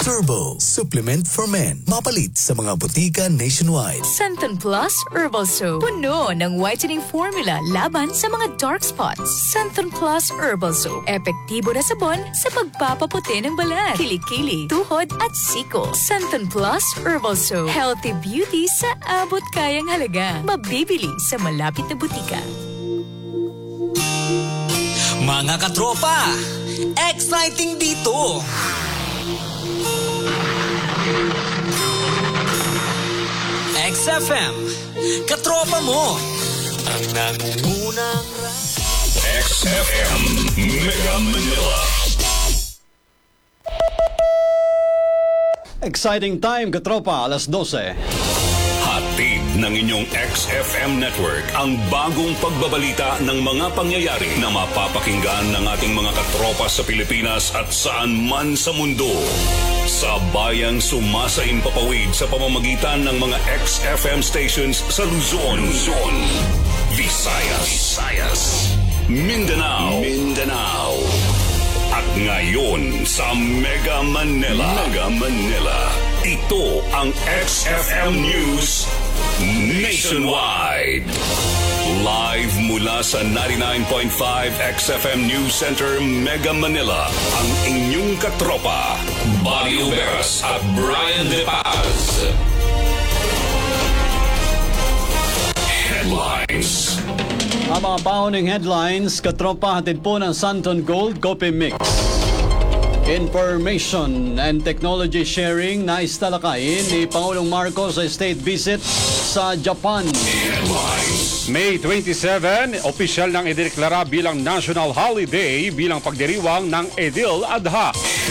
Turbo, supplement for men. Mapalit sa mga butika nationwide. Centon Plus Herbal Soap. Puno ng whitening formula laban sa mga dark spots. Centon Plus Herbal Soap. Epektibo na sabon sa pagpapaputi ng balat, kilikili, tuhod at siko. Centon Plus Herbal Soap. Healthy beauty sa abot kayang halaga. Mabibili sa malapit na butika. Mga katropa, exciting dito! XFM, katropa mo, ang nangungunang XFM Mega Manila. Exciting time, katropa, alas 12. Hatid ng inyong XFM Network ang bagong pagbabalita ng mga pangyayari na mapapakinggan ng ating mga katropa sa Pilipinas at saan man sa mundo. Sa bayang sumasaimpapawid sa pamamagitan ng mga XFM stations sa Luzon, Visayas, Mindanao, at ngayon sa Mega Manila. Ito ang XFM News Nationwide. Live mula sa 99.5 XFM News Center, Mega Manila, ang inyong katropa, Bobby Uberas at Brian De Paz. Headlines. Ang mga pauning headlines, katropa, hatid po ng Santon Gold Coffee Mix. Information and technology sharing na istalakayin ni Pangulong Marcos sa state visit sa Japan. May 27, opisyal nang ideklara bilang national holiday bilang pagdiriwang ng Eid al-Adha.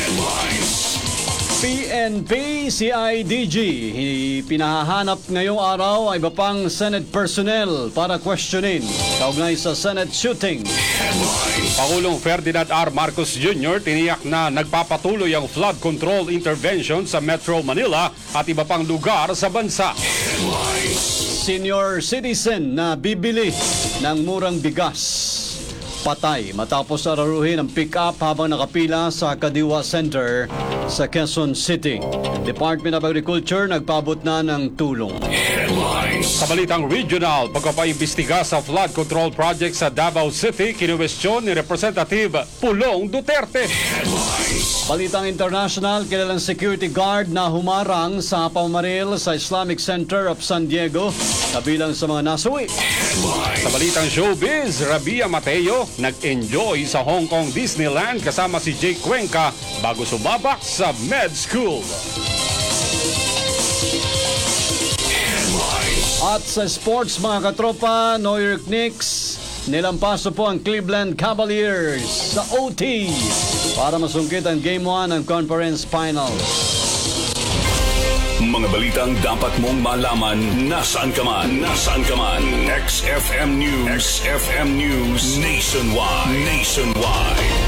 PNP, CIDG, pinahahanap ngayong araw ay iba pang Senate personnel para questionin kaugnay sa Senate shooting. Pangulong Ferdinand R. Marcos Jr. tiniyak na nagpapatuloy ang flood control intervention sa Metro Manila at iba pang lugar sa bansa. Senior citizen na bibili ng murang bigas. Patay matapos araruhin ang pick-up habang nakapila sa Kadiwa Center sa Quezon City. Department of Agriculture nagpaabot na ng tulong. Sa balitang regional, pagpapaimbestiga sa flood control project sa Davao City, kinuwestiyon ni Representative Pulong Duterte. Balitang international, kilalang security guard na humarang sa pamamaril sa Islamic Center of San Diego, kabilang sa mga nasawi. Sa balitang showbiz, Rabia Mateo nag-enjoy sa Hong Kong Disneyland kasama si Jake Cuenca bago sumabak sa med school. At sa sports, mga katropa, New York Knicks, nilampaso po ang Cleveland Cavaliers sa OT para masungkit ang Game 1 ng Conference Finals. Mga balitang dapat mong malaman nasaan ka man. XFM News Nationwide.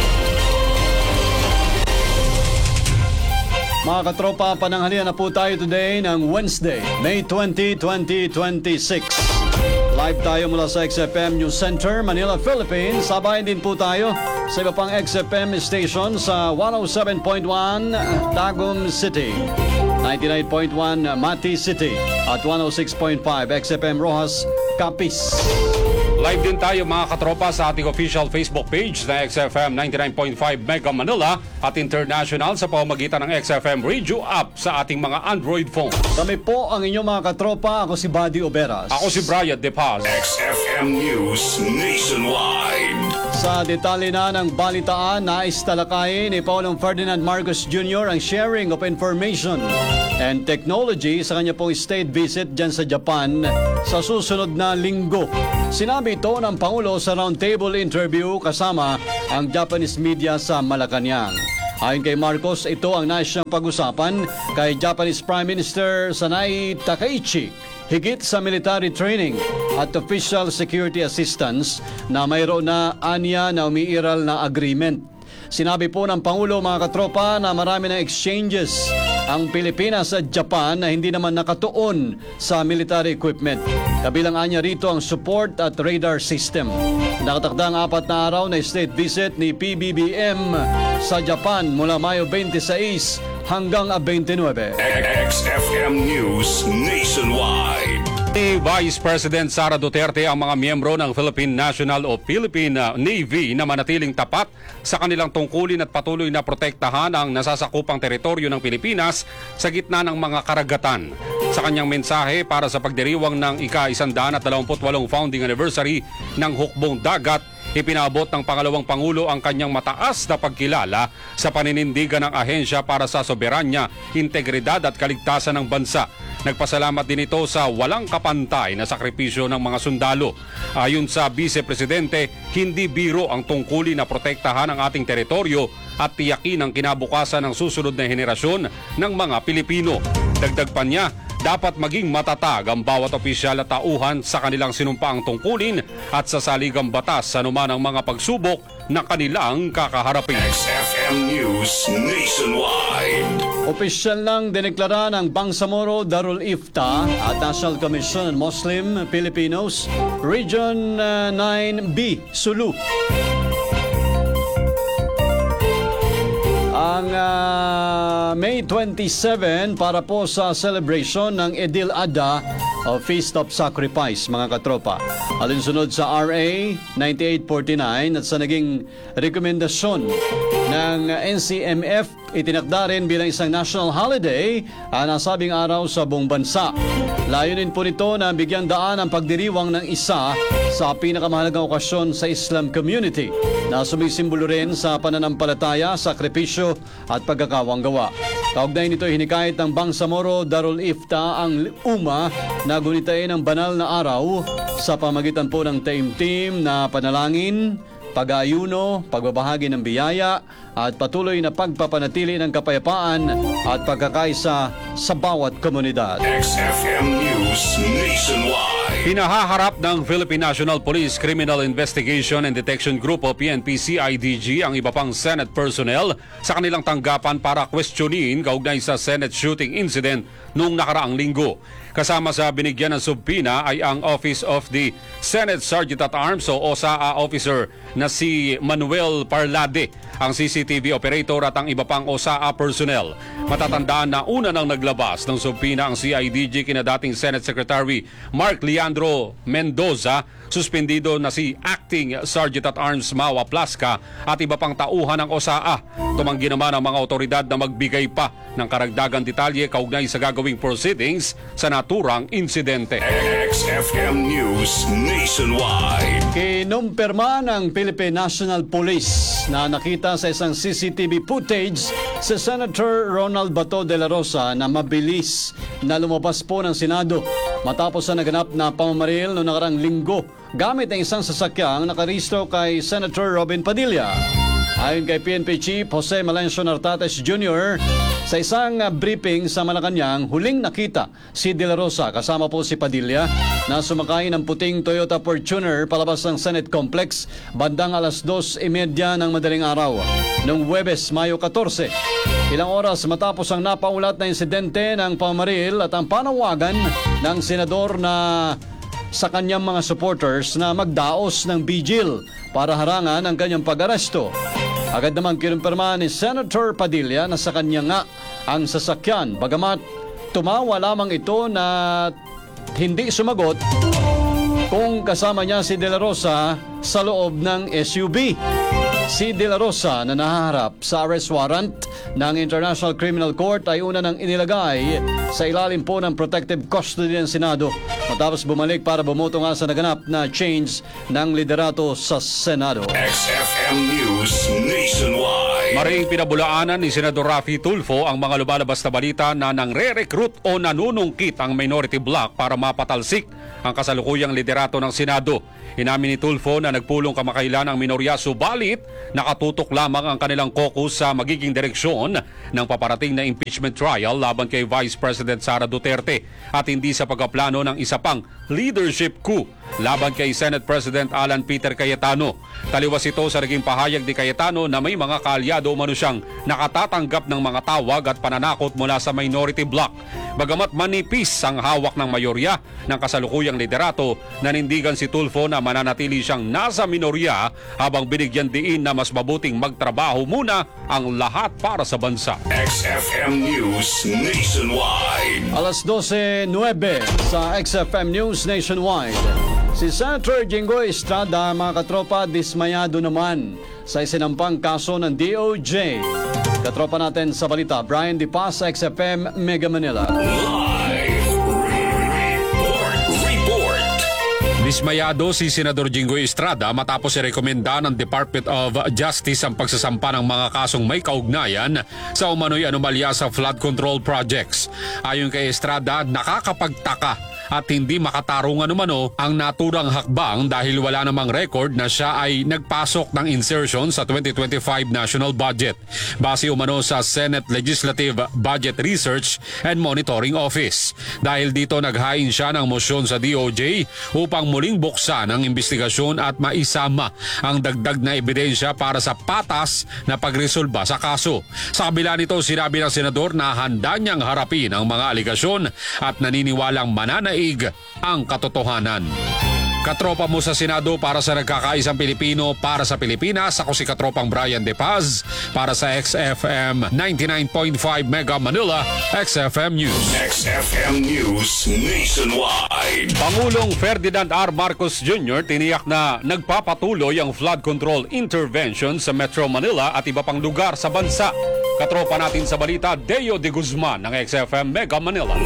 Mga katropa, pananghalian na po tayo today ng Wednesday, May 20, 2026. Live tayo mula sa XFM News Center, Manila, Philippines. Sabayan din po tayo sa iba pang XFM station sa 107.1 Tagum City, 99.1 Mati City, at 106.5 XFM Rojas, Capiz. Live din tayo mga katropa sa ating official Facebook page na XFM 99.5 Mega Manila at international sa pamamagitan ng XFM Radio app sa ating mga Android phone. Kami po ang inyong mga katropa. Ako si Bobby Uberas. Ako si Brian De Paz. XFM News Nationwide. Sa detalye na ng balitaan, nais talakayin ni Pangulong Ferdinand Marcos Jr. ang sharing of information and technology sa kanya pong state visit dyan sa Japan sa susunod na linggo. Sinabi ito ng Pangulo sa roundtable interview kasama ang Japanese media sa Malacanang. Ayon kay Marcos, ito ang nais niyang pag-usapan kay Japanese Prime Minister Sanai Takaichi higit sa military training at official security assistance na mayroon na anya na umiiral na agreement. Sinabi po ng Pangulo, mga katropa, na marami ng exchanges ang Pilipinas at Japan na hindi naman nakatuon sa military equipment. Kabilang anya rito ang support at radar system. Nakatakda ang 4 na araw na state visit ni PBBM sa Japan mula Mayo 26 hanggang 29. XFM News Nationwide. Ni Vice President Sara Duterte ang mga miyembro ng Philippine National o Philippine Navy na manatiling tapat sa kanilang tungkulin at patuloy na protektahan ang nasasakupang teritoryo ng Pilipinas sa gitna ng mga karagatan. Sa kanyang mensahe para sa pagdiriwang ng ika-128 founding anniversary ng Hukbong Dagat, ipinabot ng pangalawang Pangulo ang kanyang mataas na pagkilala sa paninindigan ng ahensya para sa soberanya, integridad at kaligtasan ng bansa. Nagpasalamat din ito sa walang kapantay na sakripisyo ng mga sundalo. Ayon sa Vice Presidente, hindi biro ang tungkulin na protektahan ang ating teritoryo at tiyakin ang kinabukasan ng susunod na henerasyon ng mga Pilipino. Dagdag pa niya, dapat maging matatag ang bawat opisyal at tauhan sa kanilang sinumpaang tungkulin at sa saligang batas sa anuman ang mga pagsubok na kanilang kakaharapin. XFM News Nationwide. Opisyal nang dineklara ng Bangsamoro Darul Ifta at National Commission on Muslim Filipinos Region 9B, Sulu. Ang May 27 para po sa celebration ng Idil Adha o Feast of Sacrifice, mga katropa. Alinsunod sa RA 9849 at sa naging rekomendasyon ng NCMF, itinakda rin bilang isang national holiday ang nasabing araw sa buong bansa. Layunin po nito na bigyang daan ang pagdiriwang ng isa sa pinakamahalagang okasyon sa Islam community na sumisimbolo rin sa pananampalataya, sakripisyo at pagkakawanggawa. Kaugnay nito hinikayat ng Bangsamoro Darul Ifta ang UMA na gunitain ang banal na araw sa pamagitan po ng taimtim na panalangin, pag-aayuno, pagbabahagi ng biyaya at patuloy na pagpapanatili ng kapayapaan at pagkakaisa sa bawat komunidad. XFM News Nationwide. Pinahaharap ng Philippine National Police Criminal Investigation and Detection Group o PNP-CIDG ang iba pang Senate personnel sa kanilang tanggapan para questionin kaugnay sa Senate shooting incident noong nakaraang linggo. Kasama sa binigyan ng subpina ay ang Office of the Senate Sergeant at Arms o OSAA officer na si Manuel Parlade, ang CCTV operator at ang iba pang OSAA personnel. Matatandaan na una nang naglabas ng subpina ang CIDG kina dating Senate Secretary Mark Leandro Mendoza, suspendido na si Acting Sergeant at Arms Mawa Plasca at iba pang tauhan ng OSAA. Tumanggi naman ang mga otoridad na magbigay pa ng karagdagang detalye kaugnay sa gagawing proceedings sa naturang insidente. XFM News Nationwide. Kinumpirma ng Philippine National Police na nakita sa isang CCTV footage si Senator Ronald Bato de la Rosa na mabilis na lumabas po ng Senado matapos na naganap na pamamaril noong nakarang linggo gamit ang isang sasakyang nakarehistro kay Senator Robin Padilla. Ayon kay PNP Chief Jose Melencio Nartates Jr., sa isang briefing sa Malacanang, huling nakita si De La Rosa kasama po si Padilla na sumakay ng puting Toyota Fortuner palabas ng Senate Complex bandang alas 2:30 ng madaling araw noong Huwebes, Mayo 14. Ilang oras matapos ang napaulat na insidente ng pamaril at ang panawagan ng senador na sa kanyang mga supporters na magdaos ng vigil para harangan ang kanyang pag-aresto. Agad naman kinumpirma ni Senator Padilla na sa kanya nga ang sasakyan, bagamat tumawa lamang ito na hindi sumagot kung kasama niya si De La Rosa sa loob ng SUV. Si De La Rosa na nahaharap sa arrest warrant ng International Criminal Court ay una nang inilagay sa ilalim po ng protective custody ng Senado matapos bumalik para bumoto nga sa naganap na change ng liderato sa Senado. XFM News Nationwide. Maring pinabulaanan ni Senador Raffy Tulfo ang mga lumalabas na balita na nangre-recruit o nanunungkit ang minority bloc para mapatalsik ang kasalukuyang liderato ng Senado. Inamin ni Tulfo na nagpulong kamakailan ang minorya subalit nakatutok lamang ang kanilang caucus sa magiging direksyon ng paparating na impeachment trial laban kay Vice President Sara Duterte at hindi sa pagkaplano ng isa pang leadership coup. laban kay Senate President Alan Peter Cayetano. Taliwas ito sa naging pahayag ni Cayetano na may mga kaalyado umano siyang nakatatanggap ng mga tawag at pananakot mula sa minority bloc. Bagamat manipis ang hawak ng mayorya ng kasalukuyang liderato, nanindigan si Tulfo na mananatili siyang nasa minorya habang binigyan diin na mas mabuting magtrabaho muna ang lahat para sa bansa. XFM News Nationwide. Alas 12:09 sa XFM News Nationwide. Si Senator Jinggoy Estrada, mga katropa, dismayado naman sa isinampang kaso ng DOJ. Katropa natin sa balita, Brian Di Paz, XFM Mega Manila. Live report. Dismayado si Senador Jinggoy Estrada matapos irekomenda ng Department of Justice ang pagsasampa ng mga kasong may kaugnayan sa umano'y anomalya sa flood control projects. Ayon kay Estrada, nakakapagtaka at hindi makatarungan umano ang naturang hakbang dahil wala namang record na siya ay nagpasok ng insertion sa 2025 national budget. Base umano sa Senate Legislative Budget Research and Monitoring Office. Dahil dito naghain siya ng mosyon sa DOJ upang muling buksan ang investigasyon at maisama ang dagdag na ebidensya para sa patas na pagresolba sa kaso. Sa kabila nito, sinabi ng senador na handa niyang harapin ang mga aligasyon at naniniwalang mananaig ang katotohanan. Katropa mo sa Senado para sa nagkakaisang Pilipino para sa Pilipinas. Ako si Katropang Brian De Paz para sa XFM 99.5 Mega Manila, XFM News. XFM News Nationwide. Pangulong Ferdinand R. Marcos Jr. tiniyak na nagpapatuloy ang flood control intervention sa Metro Manila at iba pang lugar sa bansa. Katropa natin sa balita, Deo de Guzman ng XFM Mega Manila.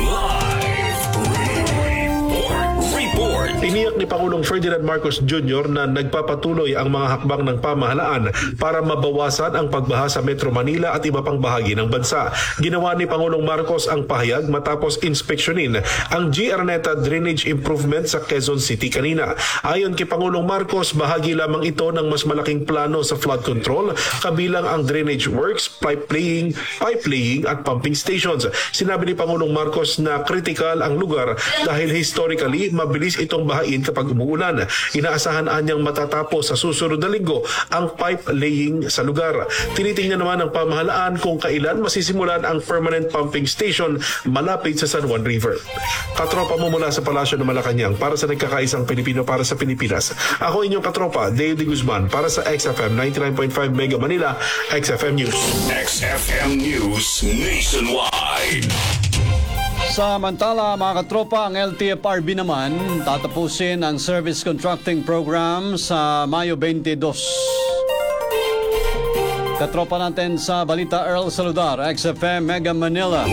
Tiniyak ni Pangulong Ferdinand Marcos Jr. na nagpapatuloy ang mga hakbang ng pamahalaan para mabawasan ang pagbaha sa Metro Manila at iba pang bahagi ng bansa. Ginawa ni Pangulong Marcos ang pahayag matapos inspeksyonin ang G. Araneta Drainage Improvement sa Quezon City kanina. Ayon kay Pangulong Marcos, bahagi lamang ito ng mas malaking plano sa flood control, kabilang ang drainage works, pipe laying at pumping stations. Sinabi ni Pangulong Marcos na critical ang lugar dahil historically mabilis itong bahain kapag umuulan. Inaasahan anyang matatapos sa susunod na linggo ang pipe laying sa lugar. Tinitingnan naman ng pamahalaan kung kailan masisimulan ang permanent pumping station malapit sa San Juan River. Katropa mo mula sa Palasyo ng Malacanang para sa nagkakaisang Pilipino para sa Pilipinas. Ako inyong katropa, Deo de Guzman para sa XFM 99.5 Mega Manila, XFM News. XFM News Nationwide. Samantala, mga katropa, ang LTFRB naman tatapusin ang service contracting program sa Mayo 22. Katropa natin sa balita, Earl Saludar, XFM Mega Manila.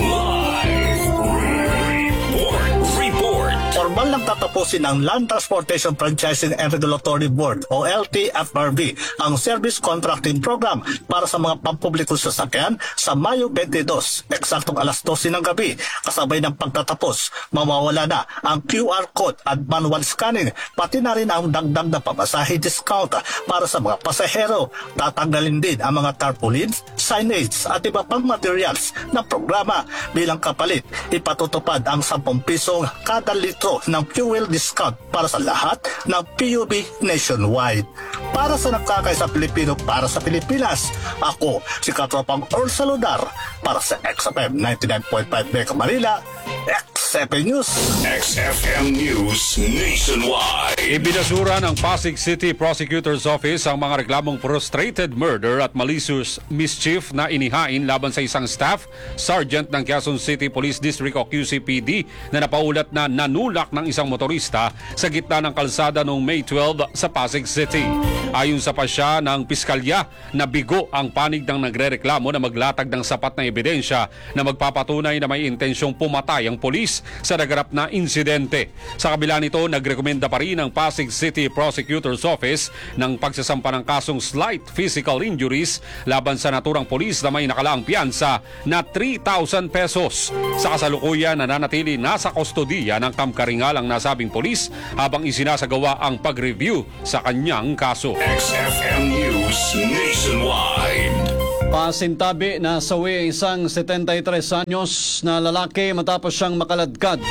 Formal lang tatapusin ng Land Transportation Franchising and Regulatory Board o LTFRB ang Service Contracting Program para sa mga pampublikong sasakyan sa Mayo 22, eksaktong alas 12 ng gabi. Kasabay ng pagtatapos, mawawala na ang QR code at manual scanning, pati na rin ang dagdag na pamasahe discount para sa mga pasahero. Tatanggalin din ang mga tarpaulins, signage at iba pang materials ng programa. Bilang kapalit, ipatutupad ang 10 pisong kada litro ng fuel discount para sa lahat ng PUB nationwide. Para sa nagkakaisa Pilipino para sa Pilipinas, ako si Katropang Earl Saludar para sa XFM 99.5 Mega Manila, XFM News. XFM News Nationwide. Ibinasura ng Pasig City Prosecutor's Office ang mga reklamong frustrated murder at malicious mischief na inihain laban sa isang staff sergeant ng Quezon City Police District o QCPD na napaulat na nanulak ng isang motorista sa gitna ng kalsada noong May 12 sa Pasig City. Ayon sa pasya ng piskalya, nabigo ang panig ng nagrereklamo na maglatag ng sapat na ebidensya na magpapatunay na may intensyong pumatay ang polis sa naganap na insidente. Sa kabila nito, nagrekomenda pa rin ang Pasig City Prosecutor's Office ng pagsasampa ng kasong slight physical injuries laban sa naturang polis na may nakalaang piyansa na 3,000 pesos. Sa kasalukuyan, nananatili nasa kustodiya ng kamkaringal ang nasabing polis habang isinasagawa ang pag-review sa kanyang kaso. XFM News Nationwide. Pasintabi na sawi isang 73 anyos na lalaki matapos siyang makaladkad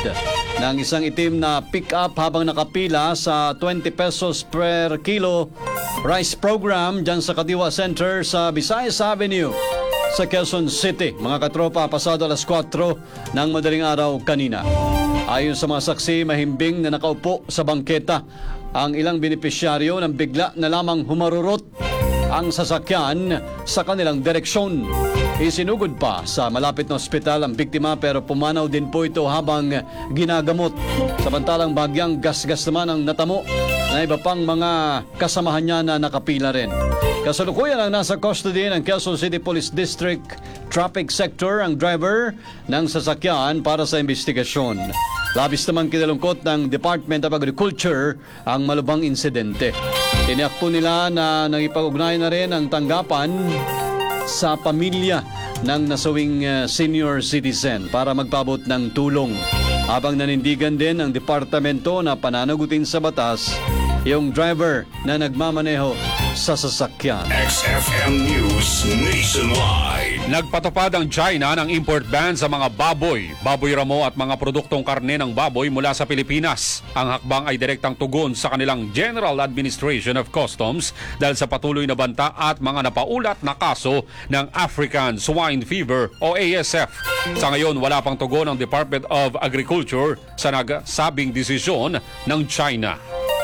ng isang itim na pick-up habang nakapila sa 20 pesos per kilo rice program dyan sa Kadiwa Center sa Visayas Avenue sa Quezon City. Mga katropa, pasado alas 4 ng madaling araw kanina. Ayon sa mga saksi, mahimbing na nakaupo sa bangketa ang ilang benepisyaryo nang bigla na lamang humarurot ang sasakyan sa kanilang direksyon. Isinugod pa sa malapit na ospital ang biktima pero pumanaw din po ito habang ginagamot. Samantalang bagyang gas-gas naman ang natamo na iba pang mga kasamahan niya na nakapila rin. Kasalukuyan ang nasa custody ng Quezon City Police District Traffic Sector ang driver ng sasakyan para sa investigasyon. Labis naman kinalungkot ng Department of Agriculture ang malubhang insidente. Tiniyak po nila na nangipag-ugnay na rin ang tanggapan sa pamilya ng nasawing senior citizen para magpabot ng tulong. Habang nanindigan din ang departamento na pananagutin sa batas yung driver na nagmamaneho sa sasakyan. XFM News Nationwide. Nagpatupad ang China ng import ban sa mga baboy, baboy ramo at mga produktong karne ng baboy mula sa Pilipinas. Ang hakbang ay direktang tugon sa kanilang General Administration of Customs dahil sa patuloy na banta at mga napaulat na kaso ng African Swine Fever o ASF. Sa ngayon, wala pang tugon ang Department of Agriculture sa nagsabing desisyon ng China.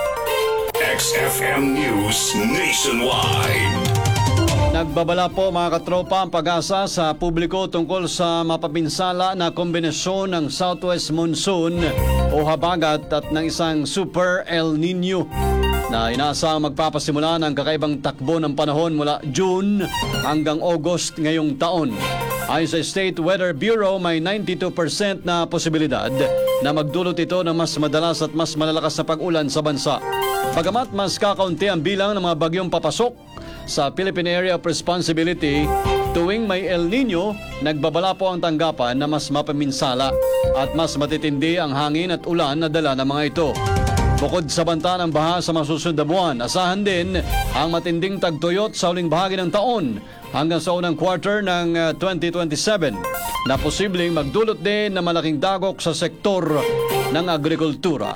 XFM News Nationwide. Nagbabala po mga katropa ang pag-asa sa publiko tungkol sa mapapinsala na kombinasyon ng Southwest Monsoon o habagat at ng isang Super El Nino na inaasahang magpapasimula ng kakaibang takbo ng panahon mula June hanggang August ngayong taon. Ayon sa State Weather Bureau, may 92% na posibilidad na magdulot ito ng mas madalas at mas malalakas na pag-ulan sa bansa. Bagamat mas kakaunti ang bilang ng mga bagyong papasok sa Philippine Area of Responsibility, tuwing may El Nino, nagbabala po ang tanggapan na mas mapaminsala at mas matitindi ang hangin at ulan na dala ng mga ito. Bukod sa banta ng baha sa masusunod na buwan, asahan din ang matinding tagtuyot sa huling bahagi ng taon hanggang sa unang quarter ng 2027 na posibleng magdulot din ng malaking dagok sa sektor ng agrikultura.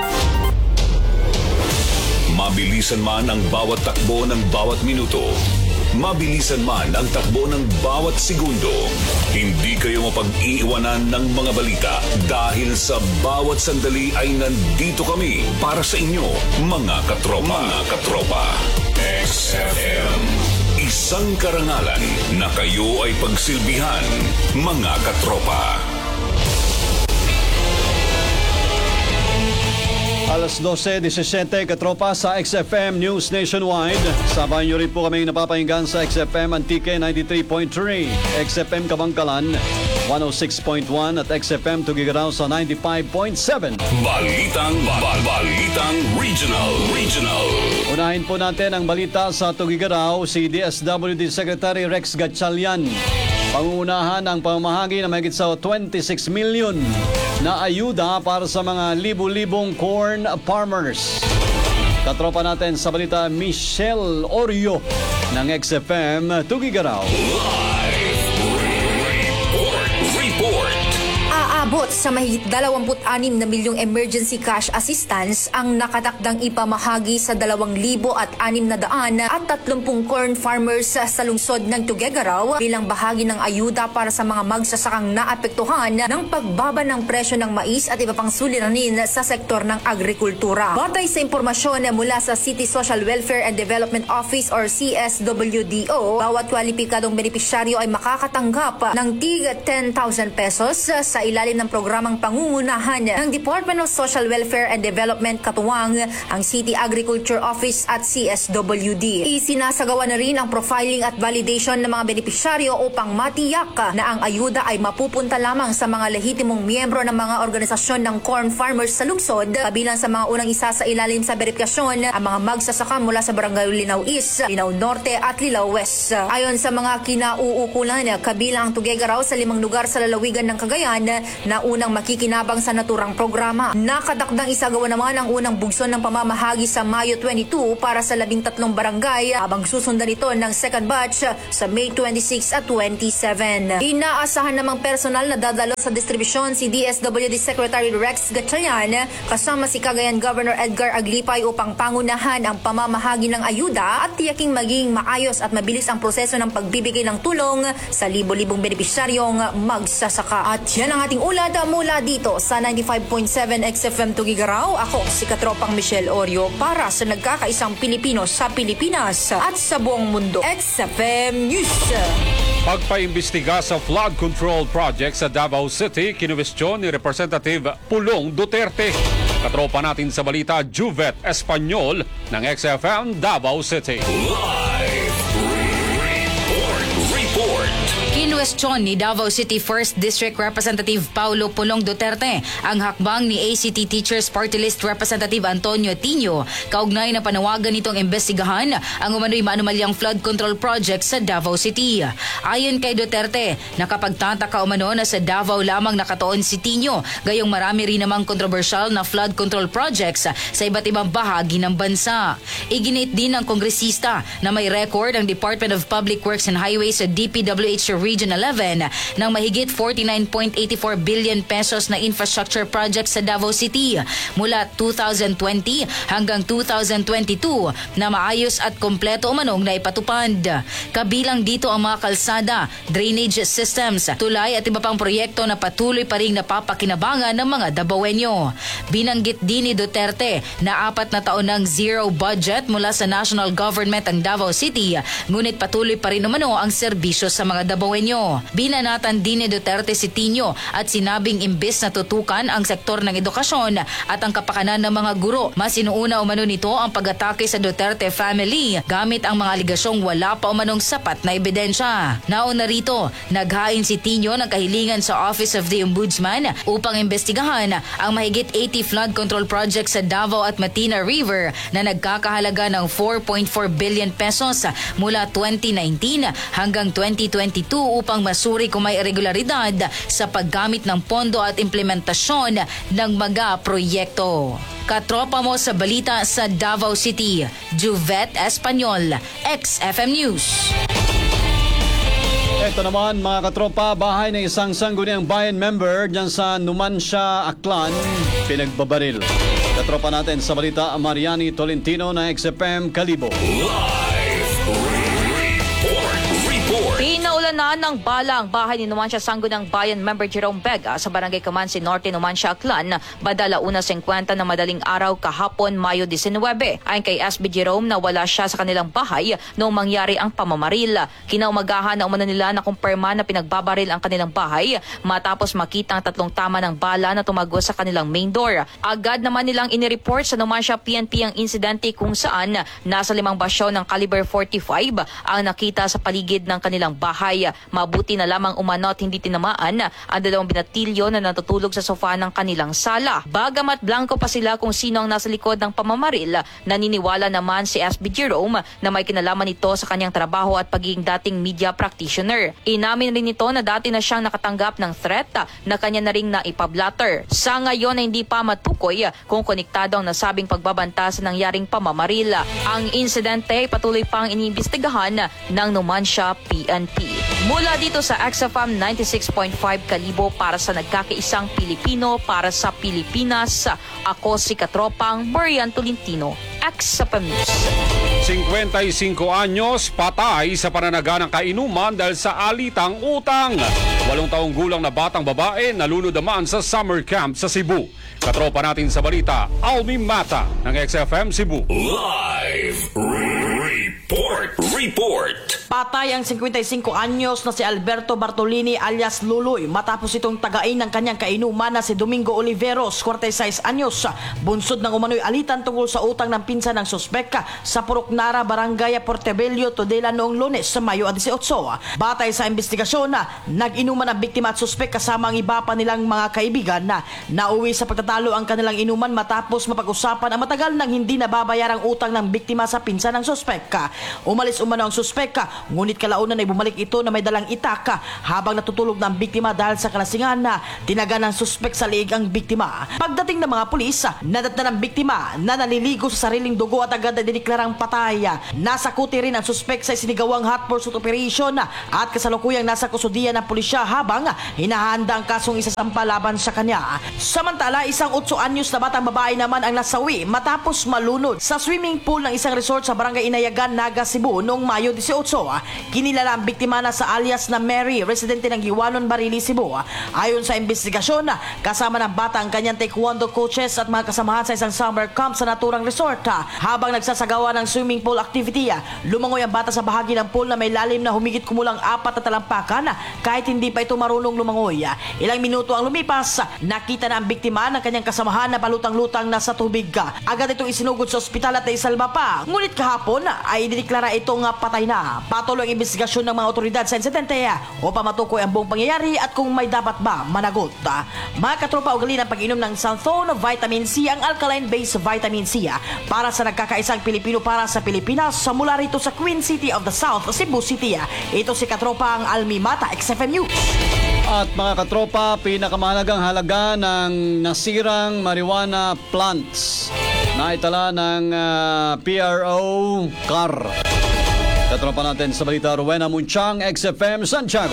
Mabilisan man ang bawat takbo ng bawat minuto, mabilisan man ang takbo ng bawat segundo, hindi kayo mapag-iiwanan ng mga balita dahil sa bawat sandali ay nandito kami para sa inyo, mga katropa. Mga katropa. XFM. Isang karangalan na kayo ay pagsilbihan, mga katropa. Alas 12:17 katropa sa XFM News Nationwide. Sabayan niyo rin po kami napapahinggan sa XFM Antique 93.3, XFM Kabangkalan 106.1 at XFM Tugigaraw sa 95.7. Balitang Regional. Unahin po natin ang balita sa Tugigaraw. Si DSWD Secretary Rex Gatchalian pangunahan ang pamamahagi na mahigit sa 26 million na ayuda para sa mga libu-libong corn farmers. Katropa natin sa balita, Michelle Orio ng XFM Tugigaraw. Report. Aabot sa mahigit 26 na milyong emergency cash assistance ang nakatakdang ipamahagi sa 2,630 corn farmers sa lungsod ng Tuguegarao bilang bahagi ng ayuda para sa mga magsasakang naapektuhan ng pagbaba ng presyo ng mais at iba pang suliranin sa sektor ng agrikultura. Batay sa impormasyon mula sa City Social Welfare and Development Office or CSWDO, bawat kwalipikadong benepisyaryo ay makakatanggap ng tig 10,000 pesos sa ilalim ng programang pangungunahan ng Department of Social Welfare and Development katuwang ang City Agriculture Office at CSWD. Isinasagawa na rin ang profiling at validation ng mga benepisyaryo upang matiyak na ang ayuda ay mapupunta lamang sa mga lehitimong miyembro ng mga organisasyon ng corn farmers sa lungsod, kabilang sa mga unang isa sa ilalim sa verifikasyon ang mga magsasaka mula sa Barangay Linao East, Linao Norte at Linao West. Ayon sa mga kinauukulan, kabilang ang Tuguegarao sa 5 lugar sa lalawigan ng Cagayan na una unang makikinabang sa naturang programa. Nakatakdang isagawa naman ang unang bugson ng pamamahagi sa Mayo 22 para sa 13 barangay habang susundan ito ng second batch sa May 26 at 27. Inaasahan namang personal na dadalo sa distribusyon si DSWD Secretary Rex Gatchalian kasama si Cagayan Governor Edgar Aglipay upang pangunahan ang pamamahagi ng ayuda at tiyaking maging maayos at mabilis ang proseso ng pagbibigay ng tulong sa libo-libong benepisyaryong magsasaka. At yan ang ating ulat mula dito sa 95.7 XFM Tugigaraw. Ako si Katropang Michelle Orio para sa nagkakaisang Pilipino sa Pilipinas at sa buong mundo. XFM News. Pagpaimbestiga sa flood control project sa Davao City, kinuwestiyon ni Representative Pulong Duterte. Katropa natin sa balita, Juvet Espanyol ng XFM Davao City. Report. Kinuwestiyon ni Davao City 1st District Representative Paulo Pulong Duterte ang hakbang ni ACT Teachers Party List Representative Antonio Tino kaugnay na panawagan nitong imbestigahan ang umano'y maanumalyang flood control project sa Davao City. Ayon kay Duterte, nakapagtataka umano na sa Davao lamang nakatuon si Tino, gayong marami rin namang kontrobersyal na flood control projects sa iba't ibang bahagi ng bansa. Iginit din ng kongresista na may record ang Department of Public Works and Highways sa DPWH Region 11 ng mahigit 49.84 billion pesos na infrastructure projects sa Davao City mula 2020 hanggang 2022 na maayos at kompleto umanong na ipatupad. Kabilang dito ang mga kalsada, drainage systems, tulay at iba pang proyekto na patuloy pa ring napapakinabangan ng mga Davaoenyo. Binanggit din ni Duterte na 4 na taon ng zero budget mula sa national government ang Davao City, ngunit patuloy pa rin umano ang serbisyo sa mga Davaoenyo. Binanatan din ni Duterte si Tino at sinabing imbes na tutukan ang sektor ng edukasyon at ang kapakanan ng mga guro, mas inuuna umano nito ang pag-atake sa Duterte family gamit ang mga aligasyong wala pa umanong sapat na ebidensya. Nauna rito, naghain si Tino ng kahilingan sa Office of the Ombudsman upang imbestigahan ang mahigit 80 flood control projects sa Davao at Matina River na nagkakahalaga ng 4.4 billion pesos mula 2019 hanggang 2022 upang masuri kung may irregularidad sa paggamit ng pondo at implementasyon ng mga proyekto. Katropa mo sa balita sa Davao City, Juvet Espanyol, XFM News. Ito naman mga katropa, bahay ng isang sangguniang bayan member dyan sa Numancia, Aklan, pinagbabaril. Katropa natin sa balita, Mariani Tolentino na XFM Kalibo. Pinaulanan ng bala ang bahay ni Numancia Sangguniang Bayan member Jerome Vega sa Barangay Camansi Norte, Numancia, Aklan, badala 1:50 na madaling araw kahapon, Mayo 19. Ayon kay SB Jerome na wala siya sa kanilang bahay noong mangyari ang pamamaril. Kinaumagahan na umano nila na kumpirma na pinagbabaril ang kanilang bahay matapos makita ang 3 tama ng bala na tumagos sa kanilang main door. Agad naman nilang inireport sa Numancia PNP ang insidente kung saan nasa 5 basyo ng caliber 45 ang nakita sa paligid ng kanilang bahay. Mabuti na lamang umano at hindi tinamaan ang 2 binatilyo na natutulog sa sofa ng kanilang sala. Bagamat blanco pa sila kung sino ang nasa likod ng pamamaril, naniniwala naman si SB Jerome na may kinalaman ito sa kanyang trabaho at pagiging dating media practitioner. Inamin rin ito na dati na siyang nakatanggap ng threat na kanya na ring naipablatter. Sa ngayon ay hindi pa matukoy kung konektado ang nasabing pagbabanta sa nangyaring pamamaril. Ang insidente ay patuloy pang iniimbestigahan ng Numancia PNP. Mula dito sa XFM 96.5 Kalibo para sa nagkakaisang Pilipino para sa Pilipinas, ako si Katropang Marian Tolentino, XFM News. 55 anyos, patay sa pananaga ng kainuman dahil sa alitang utang. 8 taong gulang na batang babae naluludaman sa summer camp sa Cebu. Katropa natin sa balita, Almi Mata ng XFM Cebu. Live report. Patay ang 55 anyos na si Alberto Bartolini alias Luloy matapos itong tagain ng kanyang kainuman na si Domingo Oliveros, 46 anyos. Bunsod ng umano'y alitan tungkol sa utang ng pinsan ng suspek sa Puroknara, Barangay Portobello, Tudela noong Lunes sa Mayo 18. Batay sa investigasyon, nag-inuman ang biktima at suspek kasama ang iba pa nilang mga kaibigan na nauwi sa pagtatalo ang kanilang inuman matapos mapag-usapan ang matagal nang hindi nababayarang utang ng biktima sa pinsan ng suspek. Umalis umano ang suspek Ngunit kalaunan ay bumalik ito na may dalang itak habang natutulog na ang biktima dahil sa kalasingan na tinaga ng suspek sa liig ang biktima. Pagdating ng mga pulis, nadatnan ng biktima na naliligo sa sariling dugo at agad na diniklarang patay. Nasakuti rin ang suspek sa isinigawang hot pursuit operation at kasalukuyang nasa kusudian ng pulisya habang hinahanda ang kasong isasampa laban sa kanya. Samantala, isang 8 anyos na batang babae naman ang nasawi matapos malunod sa swimming pool ng isang resort sa Barangay Inayagan, Naga, Cebu noong Mayo 18. Kinilala ang biktima na sa alias na Mary, residente ng Giwanon, Barili, Cebu. Ayon sa investigasyon, kasama ng bata ang kanyang taekwondo coaches at mga kasamahan sa isang summer camp sa naturang resort. Habang nagsasagawa ng swimming pool activity, lumangoy ang bata sa bahagi ng pool na may lalim na humigit kumulang 4 na talampakan kahit hindi pa ito marunong lumangoy. Ilang minuto ang lumipas, nakita na ang biktima ng kanyang kasamahan na palutang-lutang na sa tubig. Agad itong isinugod sa ospital at naisalba pa. Ngunit kahapon ay diniklara itong patay na. Patuloy ang investigasyon ng mga otoridad sa insidente upang matukoy ang buong pangyayari at kung may dapat ba managot. Mga katropa, ugali ng pag-inom ng Santhone Vitamin C, ang alkaline-based vitamin C para sa nagkakaisang Pilipino para sa Pilipinas mula rito sa Queen City of the South, Cebu City. Ito si katropa ang Almi Mata, XFM News. At mga katropa, pinakamahalagang halaga ng nasirang marijuana plants na itala ng PRO CAR. Katropa natin sa balita, Rowena Munchang, XFM Santiago.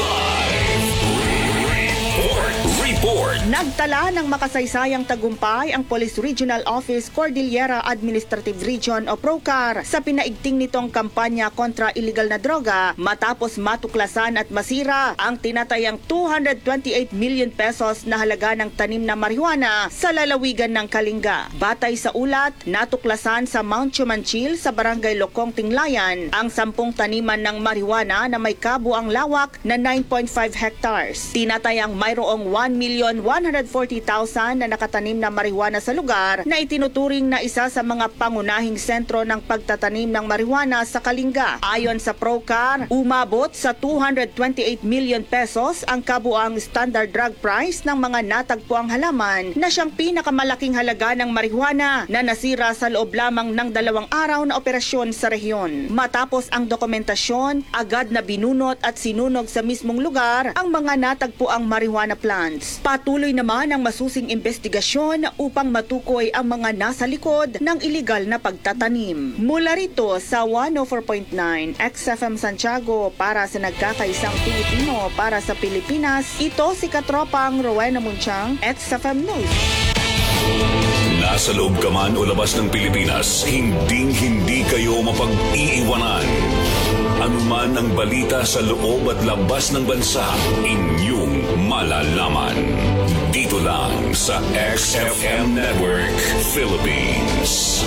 Nagtala ng makasaysayang tagumpay ang Police Regional Office Cordillera Administrative Region o PROCAR sa pinaigting nitong kampanya kontra illegal na droga matapos matuklasan at masira ang tinatayang 228 million pesos na halaga ng tanim na marijuana sa lalawigan ng Kalinga. Batay sa ulat, natuklasan sa Mount Chumanchil sa Barangay Lokong, Tinglayan ang 10 taniman ng marijuana na may kabuang lawak na 9.5 hectares. Tinatayang mayroong 1,140,000 na nakatanim na marijuana sa lugar na itinuturing na isa sa mga pangunahing sentro ng pagtatanim ng marijuana sa Kalinga. Ayon sa PROCAR, umabot sa 228 million pesos ang kabuang standard drug price ng mga natagpuang halaman na siyang pinakamalaking halaga ng marijuana na nasira sa loob lamang ng 2 araw na operasyon sa rehiyon. Matapos ang dokumentasyon, agad na binunot at sinunog sa mismong lugar ang mga natagpuang marijuana plants. Patuloy naman ang masusing investigasyon upang matukoy ang mga nasa likod ng iligal na pagtatanim. Mula rito sa 104.9 XFM Santiago para sa nagkakaisang Pilipino para sa Pilipinas, ito si katropang Rowena Munchang, XFM News. Nasa loob ka man o labas ng Pilipinas, hindi kayo mapag-iiwanan. Anuman ang balita sa loob at labas ng bansa, inyong malalaman. Dito lang sa XFM Network Philippines.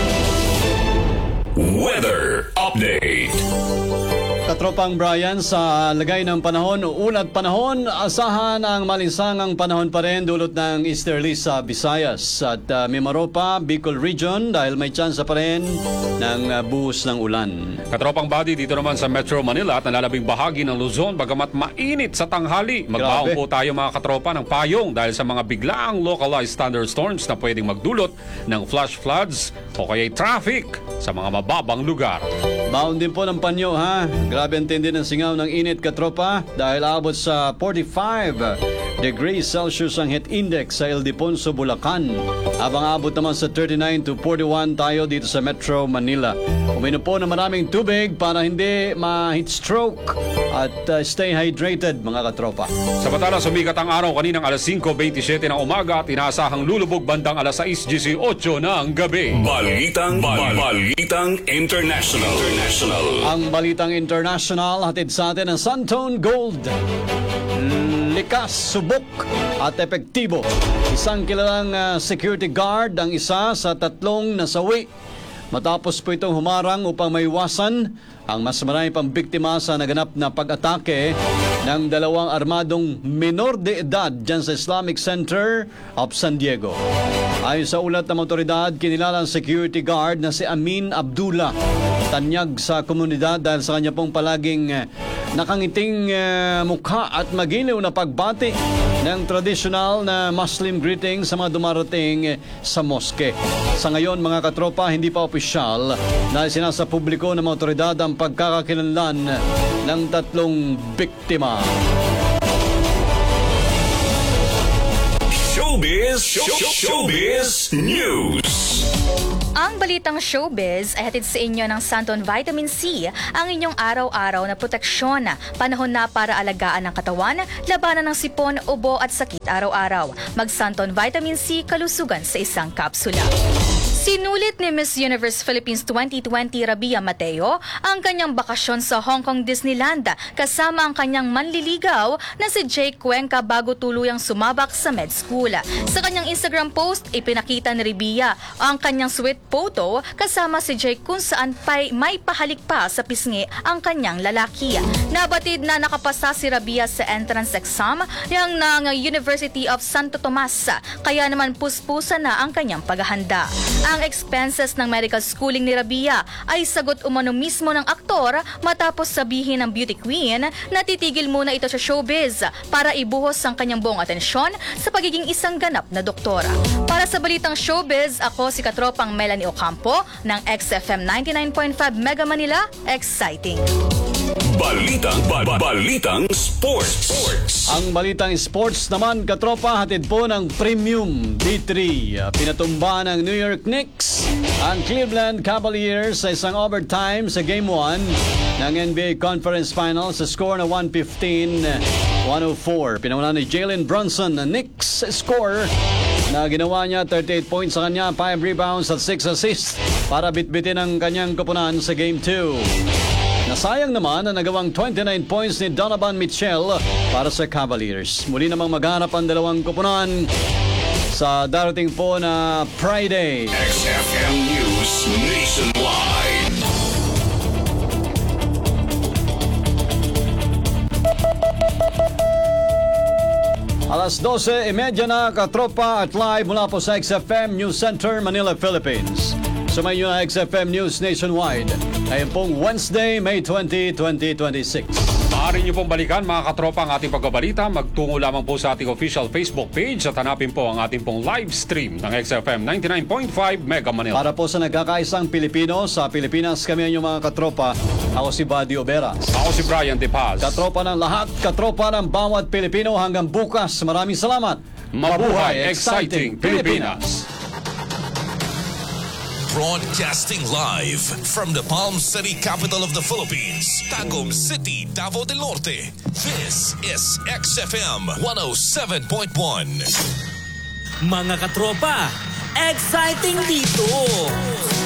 Weather Update. Katropang Brian, sa lagay ng panahon, ulat panahon, asahan ang malinsangang panahon pa rin dulot ng easterly sa Visayas at Mimaropa, Bicol Region dahil may tsansa pa rin ng buhos ng ulan. Katropang body, dito naman sa Metro Manila at nalalabing bahagi ng Luzon, bagamat mainit sa tanghali. Magbaon po tayo mga katropa ng payong dahil sa mga biglaang localized thunderstorms na pwedeng magdulot ng flash floods o kaya traffic sa mga mababang lugar. Baon din po ng panyo, ha? Grabe ang tindi ng singaw ng init, katropa, dahil abot sa 45 degrees Celsius ang heat index sa Ildefonso, Bulacan. Habang abot naman sa 39 to 41 tayo dito sa Metro Manila. Uminom po ng maraming tubig para hindi ma-heat stroke at stay hydrated, mga katropa. Samantala, sumikat ang araw kaninang alas 5:27 ng umaga at inaasahang lulubog bandang alas 6:18 ng gabi. Balitang International. Ang Balitang International hatid sa atin ng Santhone Gold. Likas, subok at epektibo. Isang kilalang security guard ang isa sa 3 nasawi matapos po itong humarang upang maiwasan ang mas marami pang biktima sa naganap na pag-atake ng dalawang armadong minor de edad dyan sa Islamic Center of San Diego. Ayon sa ulat ng otoridad, kinilala ang security guard na si Amin Abdullah. Tanyag sa komunidad dahil sa kanya pong palaging nakangiting mukha at magiliw na pagbati ng traditional na Muslim greeting sa mga dumarating sa moske. Sa ngayon, mga katropa, hindi pa opisyal na isinasa publiko ng mga otoridad ang pagkakakilanlan ng tatlong biktima. Showbiz News. Ang balitang showbiz ay hatid sa inyo ng Santon Vitamin C, ang inyong araw-araw na proteksyon. Panahon na para alagaan ang katawan, labanan ng sipon, ubo at sakit araw-araw. Mag-Santon Vitamin C, kalusugan sa isang kapsula. Sinulit ni Miss Universe Philippines 2020 Rabia Mateo ang kanyang bakasyon sa Hong Kong Disneyland kasama ang kanyang manliligaw na si Jake Cuenca bago tuluyang sumabak sa med school. Sa kanyang Instagram post, ipinakita ni Rabia ang kanyang sweet photo kasama si Jake kung saan may pahalik pa sa pisngi ang kanyang lalaki. Nabatid na nakapasa si Rabia sa entrance exam ng University of Santo Tomas, kaya naman puspusa na ang kanyang paghahanda. Ang expenses ng medical schooling ni Rabia ay sagot umano mismo ng aktor matapos sabihin ng beauty queen na titigil muna ito sa showbiz para ibuhos ang kanyang buong atensyon sa pagiging isang ganap na doktora. Para sa balitang showbiz, ako si katropang Melanie Ocampo ng XFM 99.5 Mega Manila. Exciting! Balitang Sports. Ang balitang sports naman, katropa, hatid po ng Premium D3. Pinatumba ng New York Knicks ang Cleveland Cavaliers sa isang overtime sa Game 1 ng NBA Conference Finals sa score na 115-104. Pinawala ni Jalen Brunson na Knicks score na ginawa niya 38 points sa kanya, 5 rebounds at 6 assists para bitbitin ang kanyang koponan sa Game 2. Nasayang naman na nagawang 29 points ni Donovan Mitchell para sa Cavaliers. Muli namang maghanap ang dalawang koponan sa darating po na Friday. XFM News Nationwide. Alas 12:30 na, katropa, at live mula po sa XFM News Center, Manila, Philippines. Sumayin nyo na XFM News Nationwide. Ngayon pong Wednesday, May 20, 2026. Maaari nyo pong balikan, mga katropa, ang ating pagbabalita. Magtungo lamang po sa ating official Facebook page at hanapin po ang ating pong live stream ng XFM 99.5 Mega Manila. Para po sa nagkakaisang Pilipino sa Pilipinas, kami ang inyong mga katropa. Ako si Buddy Oberas. Ako si Brian De Paz. Katropa ng lahat, katropa ng bawat Pilipino. Hanggang bukas, maraming salamat. Mabuhay, exciting Pilipinas! Broadcasting live from the Palm City, capital of the Philippines, Tagum City, Davao del Norte. This is XFM 107.1. Mga katropa, exciting dito!